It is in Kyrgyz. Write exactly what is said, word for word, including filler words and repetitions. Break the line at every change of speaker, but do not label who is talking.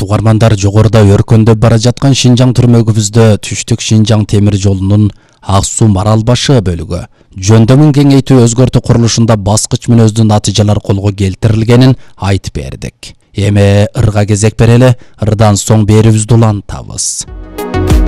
Урматтуу угармандар, жогоруда өркөндөп бара жаткан Шинжаң түрмөгүбүздө Түштүк Шинжаң темир жолунун Ак Суу Марал Башы бөлүгү жөндөмүн кеңейтүү өзгөртүү курулушунда баскыч мүнөздүү натыйжалар колго келтирилгенин айтып бердик. Эми ырга кезек берели, ырдан соң берүүбүздү улантабыз.